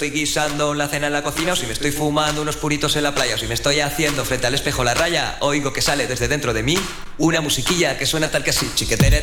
estoy guisando la cena en la cocina, o si me estoy fumando unos puritos en la playa, o si me estoy haciendo frente al espejo la raya, oigo que sale desde dentro de mí una musiquilla que suena tal que así. Chiquetere